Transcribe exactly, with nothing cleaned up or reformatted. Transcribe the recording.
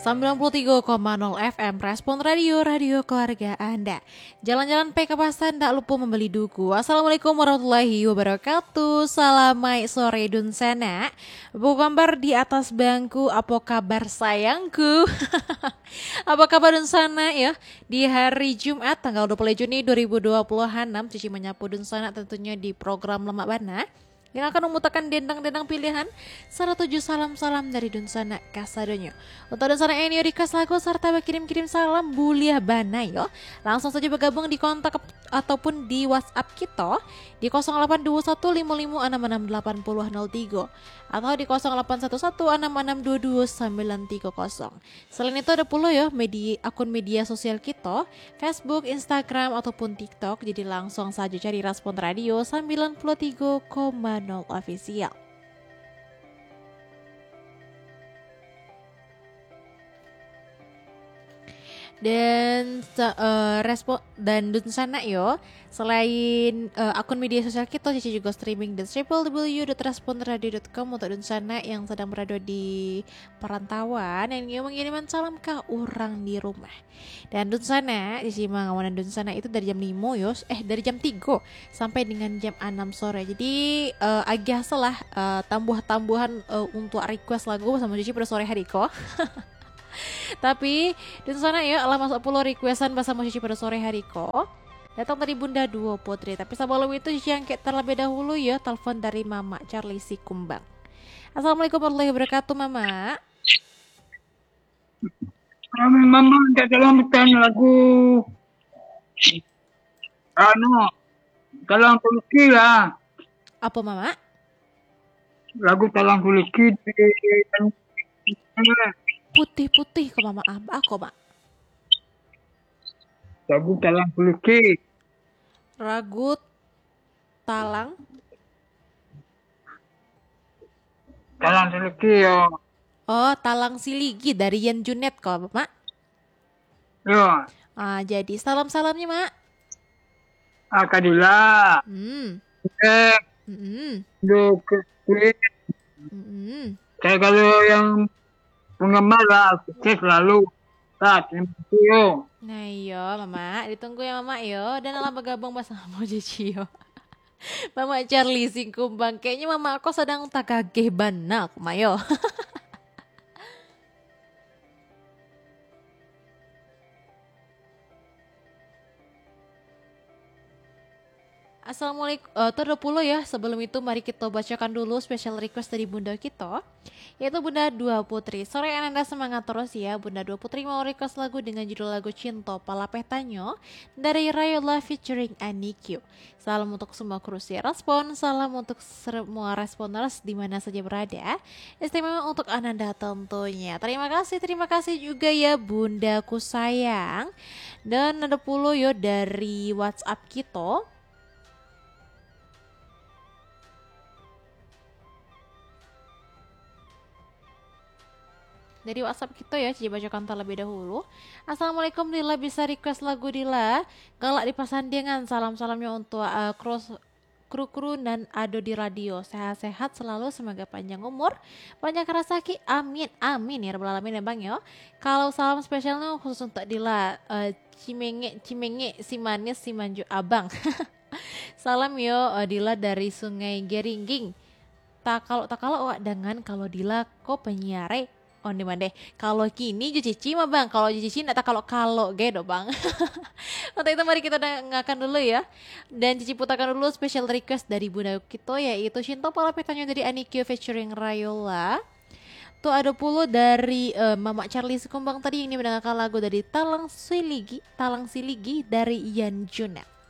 sembilan puluh tiga koma nol F M Respon Radio, radio keluarga Anda. Jalan-jalan pe ke pasar tak lupa membeli duku. Assalamualaikum warahmatullahi wabarakatuh. Salamai sore dun sana. Bu gambar di atas bangku, apa kabar sayangku? Apa kabar dun sana ya? Di hari Jumat tanggal dua puluh Juni dua ribu dua puluh enam Cici menyapu dun sana tentunya di program Lemak Bana yang akan memutakan dendang-dendang pilihan salah tujuh salam-salam dari Dunsana Kasadonyo. Untuk Dunsana ini request lagu serta berkirim-kirim salam buliah bana yo. Langsung saja bergabung di kontak ataupun di WhatsApp kita di nol delapan dua satu lima lima enam enam delapan nol nol tiga atau di nol delapan satu satu enam enam dua dua sembilan tiga nol. Selain itu ada pula ya media, akun media sosial kita, Facebook, Instagram ataupun TikTok. Jadi langsung saja cari Respon Radio sembilan puluh tiga koma nol official. Dan uh, respon dan Dunsana yo, selain uh, akun media sosial kita, Cici juga streaming di w w w dot respon radio dot com untuk Dunsana yang sedang berada di perantauan yang ingin mengirimkan salam ke orang di rumah. Dan Dunsana, Cici mengawanan Dunsana itu dari jam lima yo, eh dari jam tiga sampai dengan jam enam sore. Jadi uh, agak salah uh, tambuh-tambuhan uh, untuk request lagu sama Cici pada sore hari kok. Tapi di sana ya alah masuk pulau requestan bahasa musisi pada sore hari kok. Datang dari Bunda Duo Putri. Tapi sebelum itu yang kita terlebih dahulu ya telepon dari Mama Charlie si Kumbang. Assalamualaikum warahmatullahi wabarakatuh Mama. Kami Mama dalam tanya lagu anu talang kuliki lah. Apa Mama? Lagu talang kuliki di putih-putih ke Mama Abah kok Mak. Lagu talang kuliki. Ragu talang Talang kuliki ya. Oh, Talang Siligi dari Yan Junet kok Mak. Ya. Ah, jadi salam-salamnya Mak. Akadila. Hmm. Eh. Hmm. Do kulit. Hmm. Kayak kalau yang penggemar lah, sukses lalu. Nah, terima kasih yo. Nah iya Mama, ditunggu ya Mama yo. Dan alam bergabung bersama Cici yo. Mama Charlie Singkumbang. Kayaknya Mama aku sedang tak kageh banak Mayo. Assalamualaikum, uh, dua puluh ya. Sebelum itu mari kita bacakan dulu special request dari Bunda kita, yaitu Bunda Dua Putri. Sore Anda semangat terus ya. Bunda Dua Putri mau request lagu dengan judul lagu Cinta Palapeh Tanyo dari Rayola featuring Anikyo. Salam untuk semua krusi respon, salam untuk semua responers di mana saja berada. Istimewa untuk Ananda tentunya. Terima kasih, terima kasih juga ya Bundaku sayang. Dan ada puluh yo dari WhatsApp kita. Dari WhatsApp kita ya, Cici bacakan terlebih dahulu. Assalamualaikum Dila, bisa request lagu Dila galak di Pasandingan. Salam-salamnya untuk uh, cross kru-kru dan Ado di radio. Sehat-sehat selalu, semoga panjang umur, banyak rezeki, amin amin ya rabbal alamin ya Bang yo. Kalau salam spesialnya khusus untuk Dila, uh, Cimenge Cimenge si manis si manju abang. Salam yo uh, Dila dari Sungai Geringging. Tak kalau tak kalau wak dengan kalau Dila kok penyiare on demand deh. Kalau kini Ju Cici mah Bang, kalau Ju Cici enggak kalau kalau gedo Bang. Untuk itu mari kita dengarkan dulu ya. Dan Cici putarkan dulu special request dari Bunda kita yaitu Cinta Palapeh Tanyo dari Anikyo featuring Rayola. Tuh ada puluh dari uh, Mama Charlie Sekumbang tadi yang ini mendengarkan lagu dari Talang Siligi, Talang Siligi dari Yan Junet.